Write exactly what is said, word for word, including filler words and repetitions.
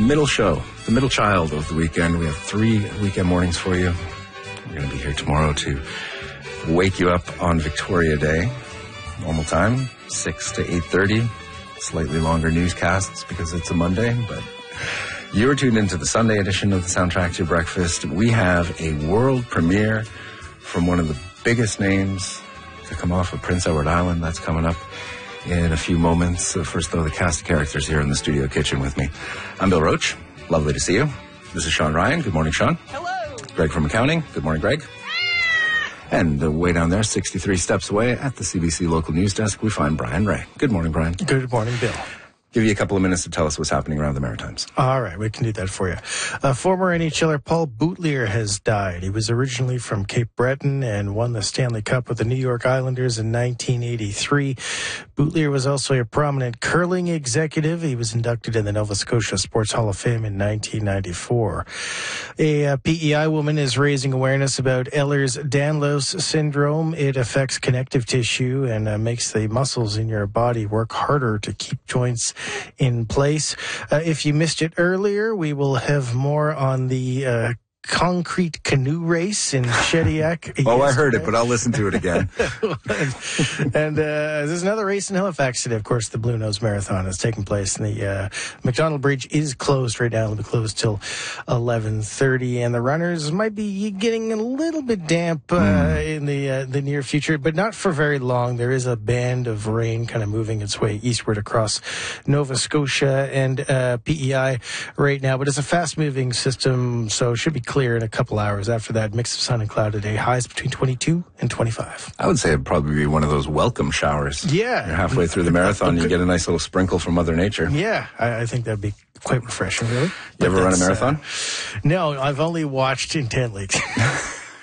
middle show, the middle child of the weekend. We have three weekend mornings for you. We're going to be here tomorrow to wake you up on Victoria Day. Normal time, six to eight thirty. Slightly longer newscasts because it's a Monday, but you're tuned into the Sunday edition of the Soundtrack to Your Breakfast. We have a world premiere from one of the biggest names to come off of Prince Edward Island. That's coming up in a few moments. First, though, the cast of characters here in the studio kitchen with me. I'm Bill Roach. Lovely to see you. This is Sean Ryan. Good morning, Sean. Hello. Greg from accounting. Good morning, Greg. And uh, way down there, sixty-three steps away at the C B C local news desk, we find Brian Ray. Good morning, Brian. Good morning, Bill. Give you a couple of minutes to tell us what's happening around the Maritimes. All right, we can do that for you. Uh, former N H L er Paul Boutilier has died. He was originally from Cape Breton and won the Stanley Cup with the New York Islanders in nineteen eighty-three. Boutilier was also a prominent curling executive. He was inducted in the Nova Scotia Sports Hall of Fame in nineteen ninety-four. A uh, P E I woman is raising awareness about Ehlers-Danlos syndrome. It affects connective tissue and uh, makes the muscles in your body work harder to keep joints in place. Uh, if you missed it earlier, we will have more on the uh, concrete canoe race in Shediac. Oh, I heard it, but I'll listen to it again. and and uh, there's another race in Halifax today. Of course, the Blue Nose Marathon is taking place, and the uh, McDonald Bridge is closed right now. It'll be closed till eleven thirty, and the runners might be getting a little bit damp uh, mm. in the uh, the near future, but not for very long. There is a band of rain kind of moving its way eastward across Nova Scotia and uh, P E I right now, but it's a fast-moving system, so it should be clear in a couple hours. After that, mix of sun and cloud today, highs between twenty-two and twenty-five. I would say it'd probably be one of those welcome showers. Yeah. You're halfway through the marathon, you get a nice little sprinkle from Mother Nature. Yeah, I, I think that'd be quite refreshing, really. You ever run a marathon? Uh, no, I've only watched intently.